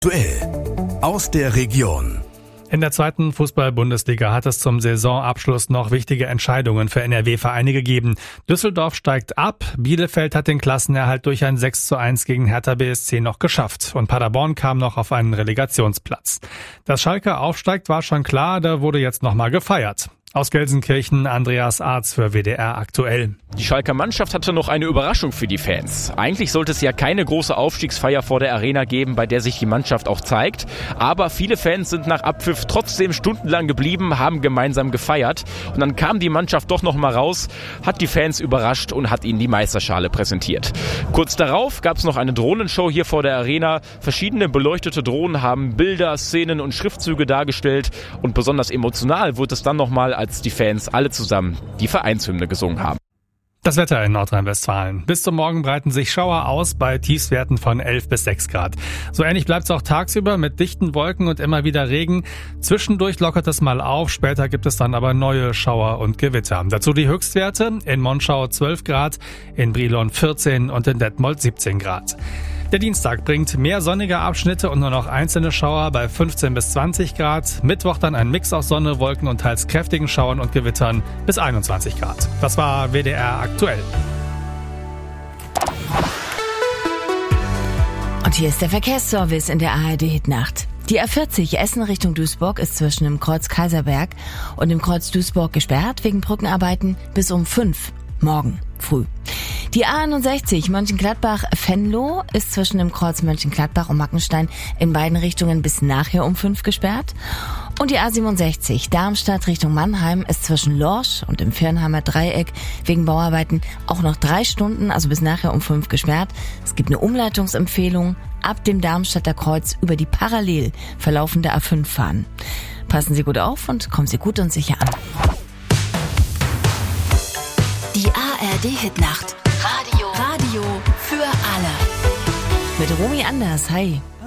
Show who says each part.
Speaker 1: Duell aus der Region.
Speaker 2: In der zweiten Fußball-Bundesliga hat es zum Saisonabschluss noch wichtige Entscheidungen für NRW-Vereine gegeben. Düsseldorf steigt ab, Bielefeld hat den Klassenerhalt durch ein 6:1 gegen Hertha BSC noch geschafft und Paderborn kam noch auf einen Relegationsplatz. Dass Schalke aufsteigt, war schon klar, da wurde jetzt nochmal gefeiert. Aus Gelsenkirchen, Andreas Arz für WDR aktuell.
Speaker 3: Die Schalker Mannschaft hatte noch eine Überraschung für die Fans. Eigentlich sollte es ja keine große Aufstiegsfeier vor der Arena geben, bei der sich die Mannschaft auch zeigt. Aber viele Fans sind nach Abpfiff trotzdem stundenlang geblieben, haben gemeinsam gefeiert. Und dann kam die Mannschaft doch noch mal raus, hat die Fans überrascht und hat ihnen die Meisterschale präsentiert. Kurz darauf gab es noch eine Drohnenshow hier vor der Arena. Verschiedene beleuchtete Drohnen haben Bilder, Szenen und Schriftzüge dargestellt. Und besonders emotional wurde es dann noch mal, als die Fans alle zusammen die Vereinshymne gesungen haben.
Speaker 2: Das Wetter in Nordrhein-Westfalen. Bis zum Morgen breiten sich Schauer aus bei Tiefstwerten von 11 bis 6 Grad. So ähnlich bleibt es auch tagsüber mit dichten Wolken und immer wieder Regen. Zwischendurch lockert es mal auf, später gibt es dann aber neue Schauer und Gewitter. Dazu die Höchstwerte: in Monschau 12 Grad, in Brilon 14 und in Detmold 17 Grad. Der Dienstag bringt mehr sonnige Abschnitte und nur noch einzelne Schauer bei 15 bis 20 Grad. Mittwoch dann ein Mix aus Sonne, Wolken und teils kräftigen Schauern und Gewittern bis 21 Grad. Das war WDR aktuell.
Speaker 4: Und hier ist der Verkehrsservice in der ARD-Hitnacht. Die A40 Essen Richtung Duisburg ist zwischen dem Kreuz Kaiserberg und dem Kreuz Duisburg gesperrt wegen Brückenarbeiten bis um 5 morgen früh. Die A61 Mönchengladbach-Venlo ist zwischen dem Kreuz Mönchengladbach und Mackenstein in beiden Richtungen bis nachher um 5 gesperrt. Und die A67 Darmstadt Richtung Mannheim ist zwischen Lorsch und dem Firnheimer Dreieck wegen Bauarbeiten auch noch 3 Stunden, also bis nachher um 5 gesperrt. Es gibt eine Umleitungsempfehlung, ab dem Darmstadter Kreuz über die parallel verlaufende A5 fahren. Passen Sie gut auf und kommen Sie gut und sicher an.
Speaker 5: Die ARD-Hitnacht. Radio für alle.
Speaker 4: Mit Romy Anders, hi.